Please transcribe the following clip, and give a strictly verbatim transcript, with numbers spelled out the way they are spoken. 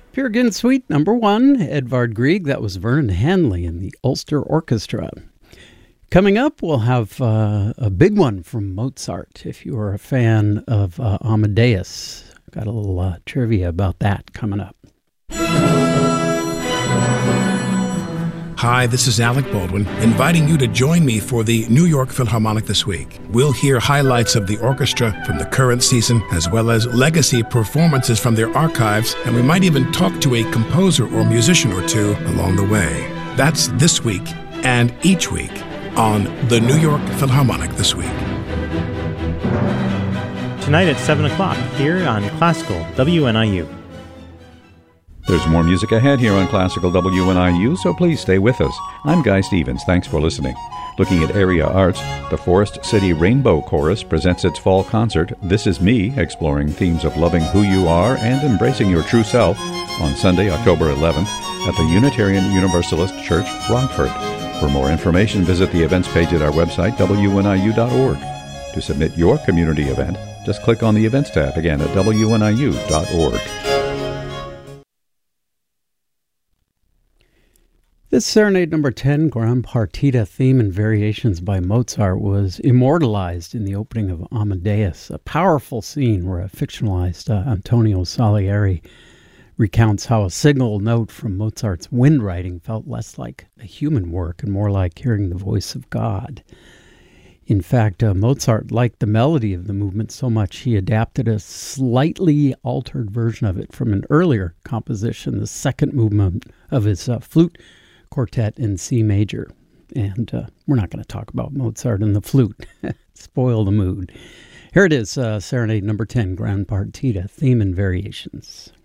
Peer Gynt Suite number one, Edvard Grieg. That was Vernon Hanley and the Ulster Orchestra. Coming up, we'll have uh, a big one from Mozart. If you are a fan of uh, Amadeus, got a little uh, trivia about that coming up. Hi, this is Alec Baldwin, inviting you to join me for the New York Philharmonic this week. We'll hear highlights of the orchestra from the current season, as well as legacy performances from their archives, and we might even talk to a composer or musician or two along the way. That's this week and each week on the New York Philharmonic This Week. Tonight at seven o'clock here on Classical W N I U. There's more music ahead here on Classical W N I U, so please stay with us. I'm Guy Stevens. Thanks for listening. Looking at area arts, the Forest City Rainbow Chorus presents its fall concert, This Is Me, exploring themes of loving who you are and embracing your true self, on Sunday, October eleventh, at the Unitarian Universalist Church, Rockford. For more information, visit the events page at our website, W N I U dot org. To submit your community event, just click on the Events tab, again at W N I U dot org. This Serenade number ten, Gran Partita theme and variations by Mozart, was immortalized in the opening of Amadeus, a powerful scene where a fictionalized uh, Antonio Salieri recounts how a single note from Mozart's wind writing felt less like a human work and more like hearing the voice of God. In fact, uh, Mozart liked the melody of the movement so much he adapted a slightly altered version of it from an earlier composition, the second movement of his uh, flute quartet in C major. And uh, we're not going to talk about Mozart and the flute. Spoil the mood. Here it is, uh, Serenade number ten, Gran Partita, theme and variations.